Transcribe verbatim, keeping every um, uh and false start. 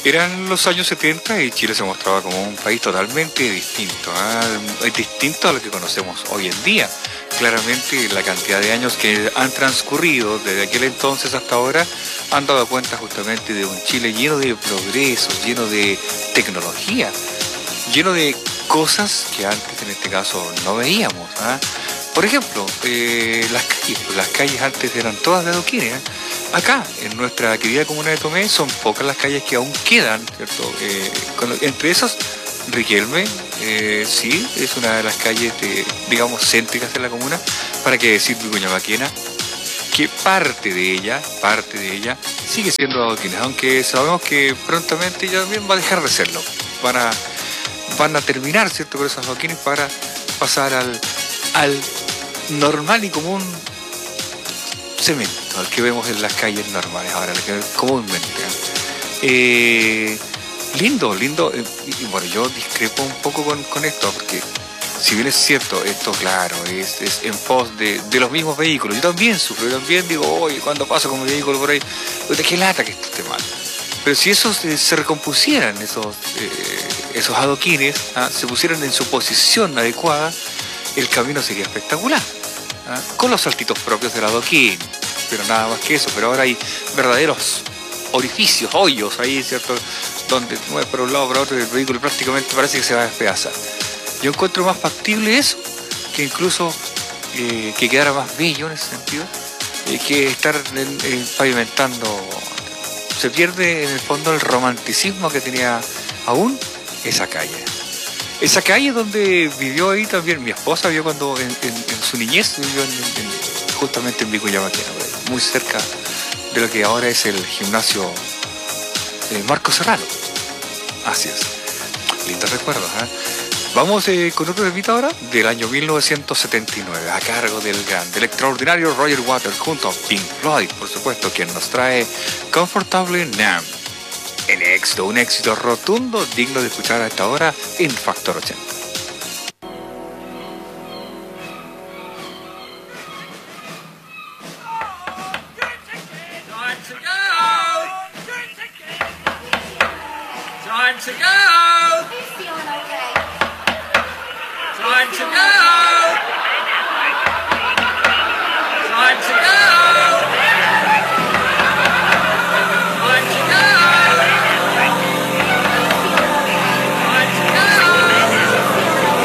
Eran los años setenta y Chile se mostraba como un país totalmente distinto, ¿eh? distinto a lo que conocemos hoy en día. Claramente la cantidad de años que han transcurrido desde aquel entonces hasta ahora han dado cuenta justamente de un Chile lleno de progresos, lleno de tecnología, lleno de cosas que antes en este caso no veíamos, ¿eh? Por ejemplo, eh, las calles, pues las calles antes eran todas de adoquines, ¿eh? Acá, en nuestra querida comuna de Tomé, son pocas las calles que aún quedan, ¿cierto? Eh, con, entre esas, Riquelme, eh, sí, es una de las calles, de, digamos, céntricas de la comuna, para que decir Vicuña Maquena, que parte de ella, parte de ella, sigue siendo adoquines, aunque sabemos que prontamente ya también va a dejar de serlo. Van a, van a terminar, ¿cierto?, con esos adoquines para pasar al, al normal y común cemento, al que vemos en las calles normales ahora, que comúnmente. Eh, lindo, lindo. Eh, y bueno, yo discrepo un poco con, con esto, porque si bien es cierto, esto claro, es, es en pos de, de los mismos vehículos. Yo también sufro, yo también digo, oye, cuando paso con mi vehículo por ahí, oye, qué lata que esto esté mal. Pero si esos eh, se recompusieran, esos, eh, esos adoquines, ¿ah?, se pusieran en su posición adecuada, el camino sería espectacular. ¿Ah? Con los saltitos propios del adoquín, pero nada más que eso. Pero ahora hay verdaderos orificios, hoyos ahí, ¿cierto?, donde te mueves por un lado, por otro, y el vehículo prácticamente parece que se va a despedazar. Yo encuentro más factible eso, que incluso eh, que quedara más bello en ese sentido, eh, que estar en, en, pavimentando. Se pierde en el fondo el romanticismo que tenía aún esa calle. Esa calle donde vivió ahí también mi esposa, vivió cuando en, en, en su niñez, vivió en, en, justamente en Vicuña Maquena, muy cerca de lo que ahora es el gimnasio eh, Marco Serrano. Así es. Lindos recuerdos, ¿eh? Vamos eh, con otro temita ahora, del año mil novecientos setenta y nueve, a cargo del gran, del extraordinario Roger Waters, junto a Pink Floyd, por supuesto, quien nos trae Comfortably Numb. El éxito, un éxito rotundo, digno de escuchar a esta hora en Factor ochenta. Time to go! Time to go!